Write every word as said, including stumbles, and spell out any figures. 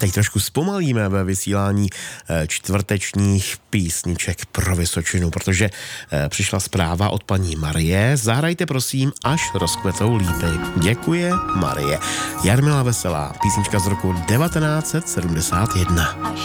Teď trošku zpomalíme ve vysílání čtvrtečních písniček pro Vysočinu, protože přišla zpráva od paní Marie. Zahrajte prosím, až rozkvetou lípy. Děkuje Marie. Jarmila Veselá, písnička z roku devatenáct set sedmdesát jedna.